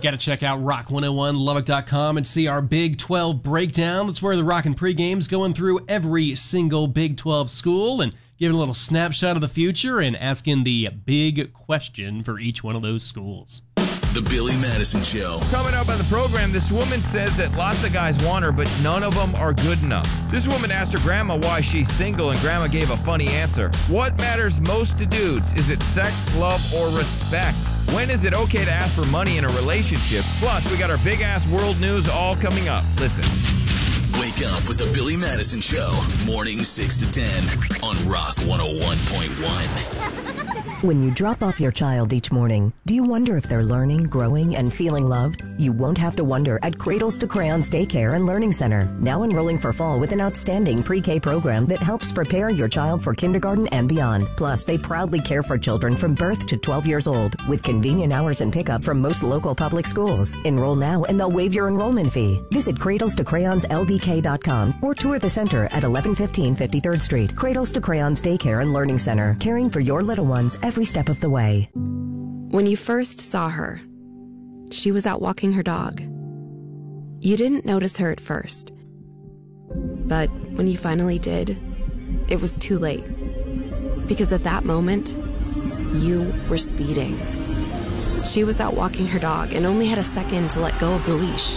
You got to check out rock101lubbock.com and see our Big 12 breakdown. That's where the Rockin' Pregame's going through every single Big 12 school and giving a little snapshot of the future and asking the big question for each one of those schools. The Billy Madison Show. Coming up on the program, this woman says that lots of guys want her, but none of them are good enough. This woman asked her grandma why she's single, and grandma gave a funny answer. What matters most to dudes? Is it sex, love, or respect? When is it okay to ask for money in a relationship? Plus, we got our big-ass world news all coming up. Listen. Wake up with the Billy Madison Show. Mornings 6 to 10 on Rock 101.1. When you drop off your child each morning, do you wonder if they're learning, growing, and feeling loved? You won't have to wonder at Cradles to Crayons Daycare and Learning Center, now enrolling for fall with an outstanding pre-K program that helps prepare your child for kindergarten and beyond. Plus, they proudly care for children from birth to 12 years old with convenient hours and pickup from most local public schools. Enroll now and they'll waive your enrollment fee. Visit cradlestocrayonslbk.com or tour the center at 1115 53rd Street. Cradles to Crayons Daycare and Learning Center, caring for your little ones every step of the way. When you first saw her, she was out walking her dog. You didn't notice her at first. But when you finally did, it was too late. Because at that moment, you were speeding. She was out walking her dog and only had a second to let go of the leash.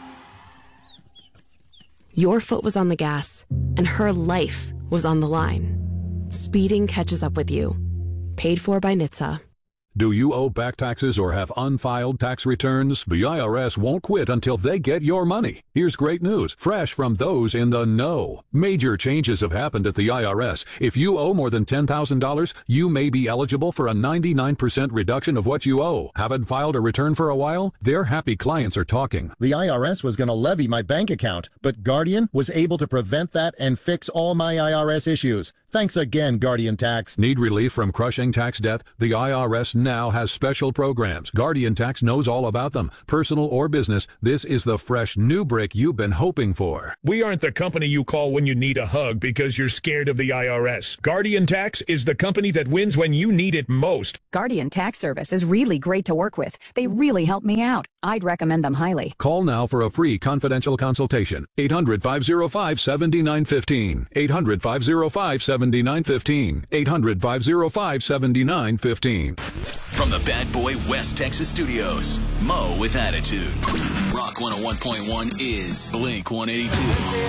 Your foot was on the gas, and her life was on the line. Speeding catches up with you. Paid for by NHTSA. Do you owe back taxes or have unfiled tax returns? The IRS won't quit until they get your money. Here's great news, fresh from those in the know. Major changes have happened at the IRS. If you owe more than $10,000, you may be eligible for a 99% reduction of what you owe. Haven't filed a return for a while? Their happy clients are talking. The IRS was going to levy my bank account, but Guardian was able to prevent that and fix all my IRS issues. Thanks again, Guardian Tax. Need relief from crushing tax debt? The IRS now has special programs. Guardian Tax knows all about them. Personal or business, this is the fresh new brick you've been hoping for. We aren't the company you call when you need a hug because you're scared of the IRS. Guardian Tax is the company that wins when you need it most. Guardian Tax Service is really great to work with. They really help me out. I'd recommend them highly. Call now for a free confidential consultation. 800-505-7915. 800-505-7915. 800-505-7915. From the Bad Boy West Texas studios, Mo with Attitude. Rock 101.1 is Blink 182.